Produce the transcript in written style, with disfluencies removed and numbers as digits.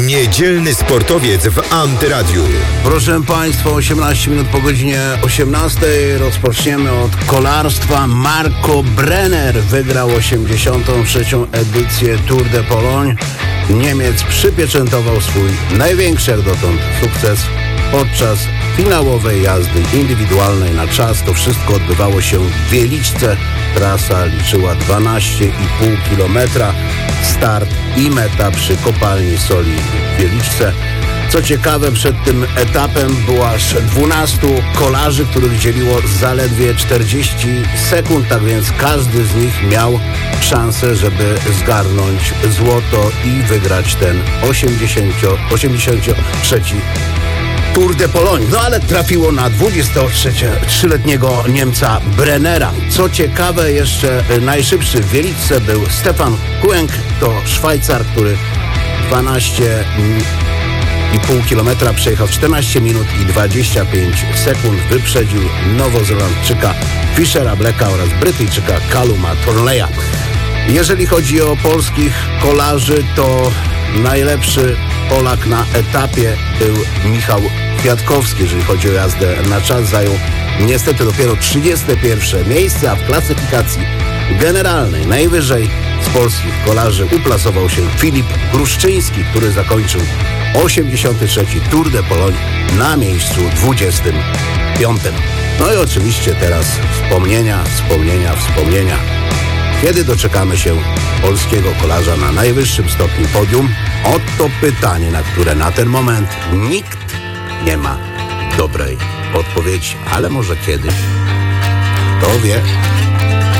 Niedzielny sportowiec w Antyradiu. Proszę Państwa, 18 minut po godzinie 18 rozpoczniemy od kolarstwa. Marco Brenner wygrał 83. edycję Tour de Pologne. Niemiec przypieczętował swój największy jak dotąd sukces podczas finałowej jazdy indywidualnej na czas. To wszystko odbywało się w Wieliczce. Trasa liczyła 12,5 km. Start i meta przy kopalni soli w Wieliczce. Co ciekawe, przed tym etapem było aż 12 kolarzy, których dzieliło zaledwie 40 sekund, tak więc każdy z nich miał szansę, żeby zgarnąć złoto i wygrać ten 83. Tour de Pologne. No ale trafiło na 23-letniego Niemca Brennera. Co ciekawe, jeszcze najszybszy w Wieliczce był Stefan Küng. To Szwajcar, który 12,5 km przejechał w 14 minut i 25 sekund. Wyprzedził Nowozelandczyka Fischera Blacka oraz Brytyjczyka Calluma Thornleya. Jeżeli chodzi o polskich kolarzy, to najlepszy Polak na etapie był Michał Kwiatkowski. Jeżeli chodzi o jazdę na czas, zajął niestety dopiero 31 miejsce, a w klasyfikacji generalnej najwyżej z polskich kolarzy uplasował się Filip Gruszczyński, który zakończył 83. Tour de Pologne na miejscu 25. No i oczywiście teraz wspomnienia. Kiedy doczekamy się polskiego kolarza na najwyższym stopniu podium? Oto pytanie, na które na ten moment nikt nie ma dobrej odpowiedzi. Ale może kiedyś? Kto wie?